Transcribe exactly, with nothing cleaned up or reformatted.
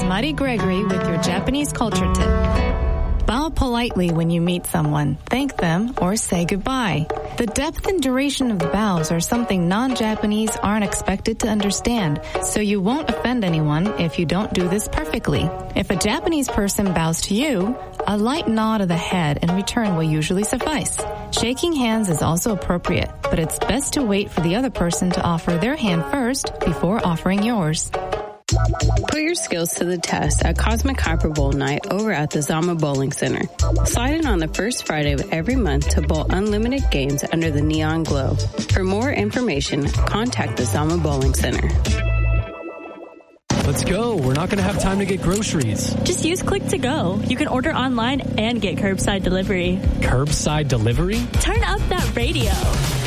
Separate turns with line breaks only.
Mari Gregory with your Japanese culture tip. Bow politely when you meet someone, thank them, or say goodbye. The depth and duration of the bows are something non-Japanese aren't expected to understand, so you won't offend anyone if you don't do this perfectly. If a Japanese person bows to you, a light nod of the head in return will usually suffice. Shaking hands is also appropriate, but it's best to wait for the other person to offer their hand first before offering yours.
Put your skills to the test at Cosmic Hyper Bowl Night over at the Zama Bowling Center. Slide in on the first Friday of every month to bowl unlimited games under the neon glow. For more information, contact the Zama Bowling Center.
Let's go. We're not going to have time to get groceries.
Just use Click to Go. You can order online and get curbside delivery.
Curbside delivery?
Turn up that radio.